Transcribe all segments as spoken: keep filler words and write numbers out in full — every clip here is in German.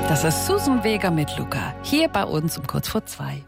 Das ist Susan Vega mit Luca, hier bei uns um kurz vor zwei.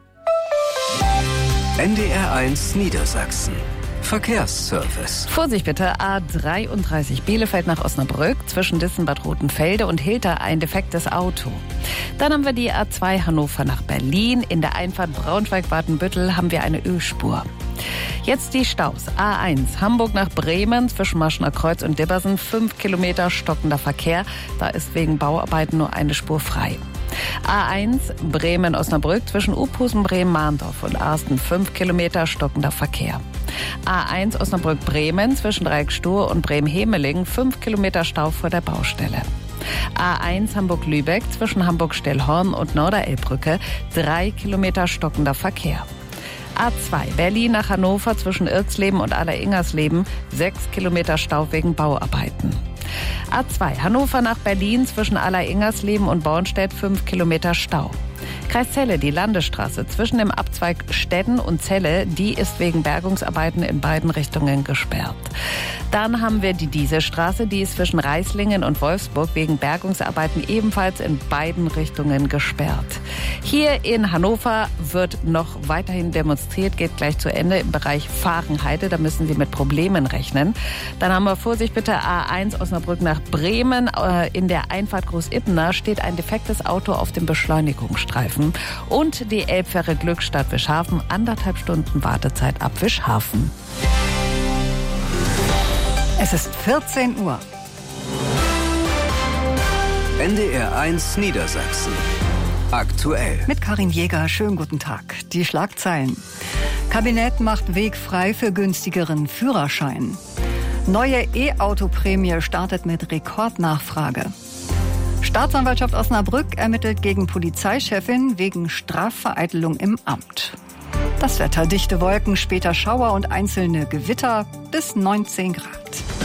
N D R eins Niedersachsen. Verkehrsservice. Vorsicht bitte, A dreiunddreißig Bielefeld nach Osnabrück, zwischen Dissenbad Rotenfelde und Hilter ein defektes Auto. Dann haben wir die A zwei Hannover nach Berlin. In der Einfahrt Braunschweig-Badenbüttel haben wir eine Ölspur. Jetzt die Staus. A eins Hamburg nach Bremen, zwischen Maschener Kreuz und Dibbersen, fünf Kilometer stockender Verkehr. Da ist wegen Bauarbeiten nur eine Spur frei. A eins Bremen-Osnabrück, zwischen Uphusen, Bremen-Mahndorf und Arsten, fünf Kilometer stockender Verkehr. A eins Osnabrück-Bremen, zwischen Dreieckstuhr und Bremen-Hemelingen, fünf Kilometer Stau vor der Baustelle. A eins Hamburg-Lübeck, zwischen Hamburg-Stellhorn und Norderelbbrücke, drei Kilometer stockender Verkehr. A zwei Berlin nach Hannover, zwischen Irxleben und Aller-Ingersleben, sechs Kilometer Stau wegen Bauarbeiten. A zwei Hannover nach Berlin, zwischen Aller-Ingersleben und Bornstedt, fünf Kilometer Stau. Kreis Celle, die Landesstraße zwischen dem Abzweig Stedden und Celle, die ist wegen Bergungsarbeiten in beiden Richtungen gesperrt. Dann haben wir die Dieselstraße, die ist zwischen Reislingen und Wolfsburg wegen Bergungsarbeiten ebenfalls in beiden Richtungen gesperrt. Hier in Hannover wird noch weiterhin demonstriert, geht gleich zu Ende im Bereich Fahrenheide, da müssen Sie mit Problemen rechnen. Dann haben wir Vorsicht bitte A eins Osnabrück nach Bremen. In der Einfahrt Groß-Ippener steht ein defektes Auto auf dem Beschleunigungsstreifen. Und die Elbfähre Glückstadt Wischhafen, anderthalb Stunden Wartezeit ab Wischhafen. Es ist vierzehn Uhr. N D R eins Niedersachsen. Aktuell. Mit Karin Jäger, schönen guten Tag. Die Schlagzeilen. Kabinett macht Weg frei für günstigeren Führerschein. Neue E-Auto-Prämie startet mit Rekordnachfrage. Staatsanwaltschaft Osnabrück ermittelt gegen Polizeichefin wegen Strafvereitelung im Amt. Das Wetter: dichte Wolken, später Schauer und einzelne Gewitter, bis neunzehn Grad.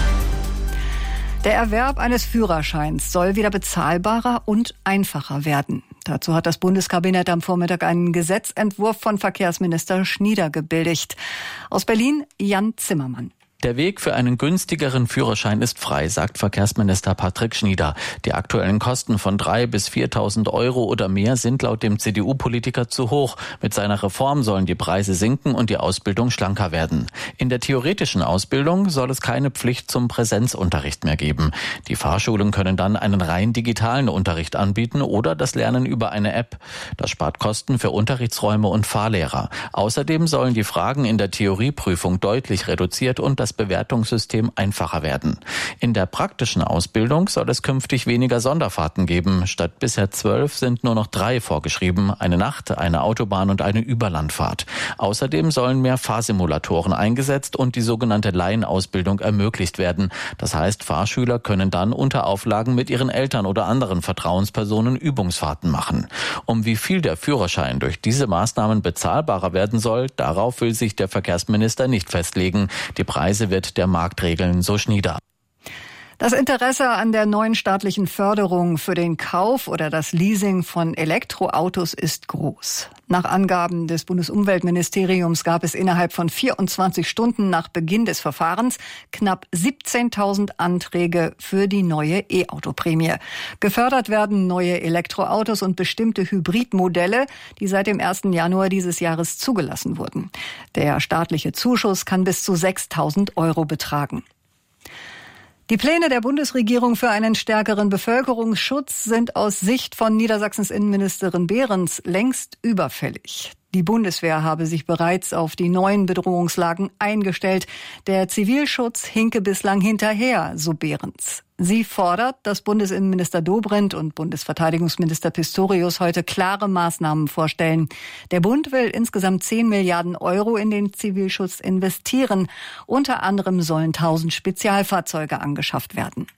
Der Erwerb eines Führerscheins soll wieder bezahlbarer und einfacher werden. Dazu hat das Bundeskabinett am Vormittag einen Gesetzentwurf von Verkehrsminister Schnieder gebilligt. Aus Berlin Jan Zimmermann. Der Weg für einen günstigeren Führerschein ist frei, sagt Verkehrsminister Patrick Schnieder. Die aktuellen Kosten von dreitausend bis viertausend Euro oder mehr sind laut dem C D U-Politiker zu hoch. Mit seiner Reform sollen die Preise sinken und die Ausbildung schlanker werden. In der theoretischen Ausbildung soll es keine Pflicht zum Präsenzunterricht mehr geben. Die Fahrschulen können dann einen rein digitalen Unterricht anbieten oder das Lernen über eine App. Das spart Kosten für Unterrichtsräume und Fahrlehrer. Außerdem sollen die Fragen in der Theorieprüfung deutlich reduziert und das das Bewertungssystem einfacher werden. In der praktischen Ausbildung soll es künftig weniger Sonderfahrten geben. Statt bisher zwölf sind nur noch drei vorgeschrieben: eine Nacht-, eine Autobahn- und eine Überlandfahrt. Außerdem sollen mehr Fahrsimulatoren eingesetzt und die sogenannte Laienausbildung ermöglicht werden. Das heißt, Fahrschüler können dann unter Auflagen mit ihren Eltern oder anderen Vertrauenspersonen Übungsfahrten machen. Um wie viel der Führerschein durch diese Maßnahmen bezahlbarer werden soll, darauf will sich der Verkehrsminister nicht festlegen. Die Preise wird der Markt regeln, so Schnieder. Das Interesse an der neuen staatlichen Förderung für den Kauf oder das Leasing von Elektroautos ist groß. Nach Angaben des Bundesumweltministeriums gab es innerhalb von vierundzwanzig Stunden nach Beginn des Verfahrens knapp siebzehntausend Anträge für die neue E-Auto-Prämie. Gefördert werden neue Elektroautos und bestimmte Hybridmodelle, die seit dem ersten Januar dieses Jahres zugelassen wurden. Der staatliche Zuschuss kann bis zu sechstausend Euro betragen. Die Pläne der Bundesregierung für einen stärkeren Bevölkerungsschutz sind aus Sicht von Niedersachsens Innenministerin Behrens längst überfällig. Die Bundeswehr habe sich bereits auf die neuen Bedrohungslagen eingestellt. Der Zivilschutz hinke bislang hinterher, so Behrens. Sie fordert, dass Bundesinnenminister Dobrindt und Bundesverteidigungsminister Pistorius heute klare Maßnahmen vorstellen. Der Bund will insgesamt zehn Milliarden Euro in den Zivilschutz investieren. Unter anderem sollen tausend Spezialfahrzeuge angeschafft werden.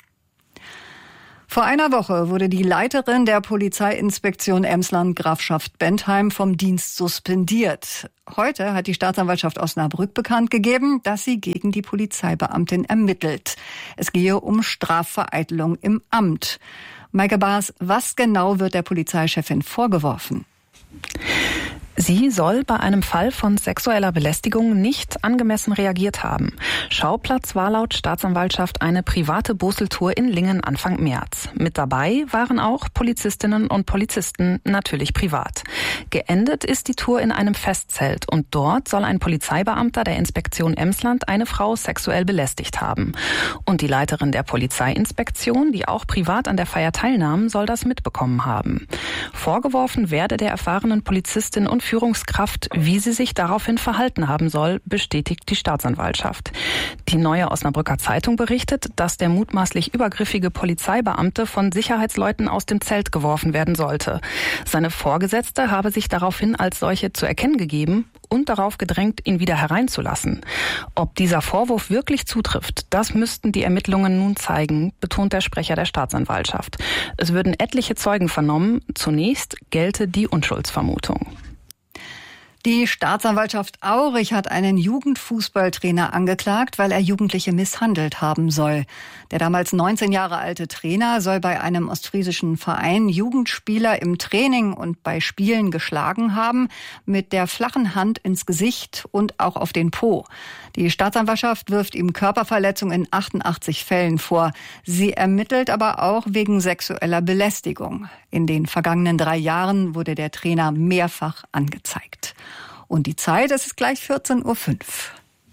Vor einer Woche wurde die Leiterin der Polizeiinspektion Emsland-Grafschaft Bentheim vom Dienst suspendiert. Heute hat die Staatsanwaltschaft Osnabrück bekannt gegeben, dass sie gegen die Polizeibeamtin ermittelt. Es gehe um Strafvereitelung im Amt. Maike Baas, was genau wird der Polizeichefin vorgeworfen? Sie soll bei einem Fall von sexueller Belästigung nicht angemessen reagiert haben. Schauplatz war laut Staatsanwaltschaft eine private Boseltour in Lingen Anfang März. Mit dabei waren auch Polizistinnen und Polizisten, natürlich privat. Geendet ist die Tour in einem Festzelt und dort soll ein Polizeibeamter der Inspektion Emsland eine Frau sexuell belästigt haben. Und die Leiterin der Polizeiinspektion, die auch privat an der Feier teilnahm, soll das mitbekommen haben. Vorgeworfen werde der erfahrenen Polizistin und Führungskraft, wie sie sich daraufhin verhalten haben soll, bestätigt die Staatsanwaltschaft. Die Neue Osnabrücker Zeitung berichtet, dass der mutmaßlich übergriffige Polizeibeamte von Sicherheitsleuten aus dem Zelt geworfen werden sollte. Seine Vorgesetzte habe sich daraufhin als solche zu erkennen gegeben und darauf gedrängt, ihn wieder hereinzulassen. Ob dieser Vorwurf wirklich zutrifft, das müssten die Ermittlungen nun zeigen, betont der Sprecher der Staatsanwaltschaft. Es würden etliche Zeugen vernommen. Zunächst gelte die Unschuldsvermutung. Die Staatsanwaltschaft Aurich hat einen Jugendfußballtrainer angeklagt, weil er Jugendliche misshandelt haben soll. Der damals neunzehn Jahre alte Trainer soll bei einem ostfriesischen Verein Jugendspieler im Training und bei Spielen geschlagen haben, mit der flachen Hand ins Gesicht und auch auf den Po. Die Staatsanwaltschaft wirft ihm Körperverletzung in achtundachtzig Fällen vor. Sie ermittelt aber auch wegen sexueller Belästigung. In den vergangenen drei Jahren wurde der Trainer mehrfach angezeigt. Und die Zeit, es ist gleich vierzehn Uhr fünf.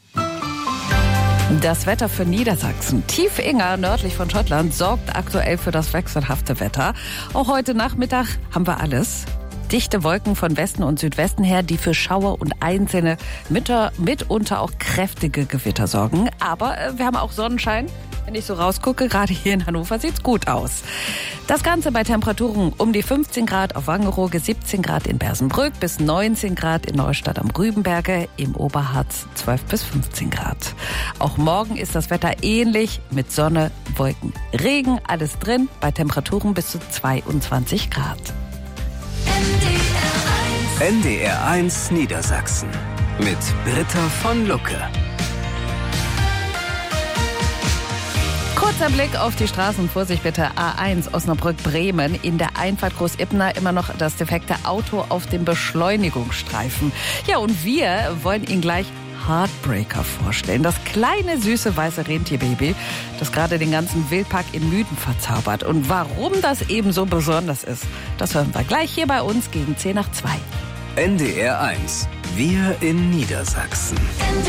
Das Wetter für Niedersachsen. Tief Inger, nördlich von Schottland, sorgt aktuell für das wechselhafte Wetter. Auch heute Nachmittag haben wir alles. Dichte Wolken von Westen und Südwesten her, die für Schauer und einzelne, mitunter auch kräftige Gewitter sorgen. Aber wir haben auch Sonnenschein. Wenn ich so rausgucke, gerade hier in Hannover, sieht's gut aus. Das Ganze bei Temperaturen um die fünfzehn Grad auf Wangerooge, siebzehn Grad in Bersenbrück, bis neunzehn Grad in Neustadt am Rübenberge, im Oberharz zwölf bis fünfzehn Grad. Auch morgen ist das Wetter ähnlich mit Sonne, Wolken, Regen, alles drin, bei Temperaturen bis zu zweiundzwanzig Grad. N D R eins Niedersachsen mit Britta von Lucke. Kurzer Blick auf die Straßen. Vorsicht bitte. A eins Osnabrück-Bremen. In der Einfahrt Groß-Ippener immer noch das defekte Auto auf dem Beschleunigungsstreifen. Ja, und wir wollen Ihnen gleich Heartbreaker vorstellen. Das kleine, süße, weiße Rentierbaby, das gerade den ganzen Wildpark in Müden verzaubert. Und warum das eben so besonders ist, das hören wir gleich hier bei uns gegen zehn nach zwei. N D R eins. Wir in Niedersachsen.